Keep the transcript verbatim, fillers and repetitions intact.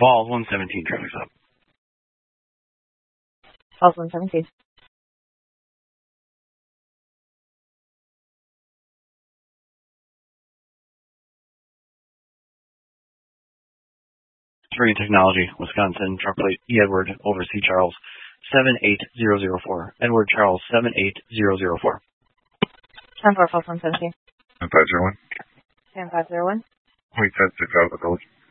Balls one seventeen, traffic stop. Balls one seventeen. Spring Technology, Wisconsin, truck plate E. Edward, over C. Charles, seven eight zero zero four. Edward Charles, seven eight zero zero four. ten four, False one seventeen. ten five zero one. ten five zero one. Point ten six out of the village.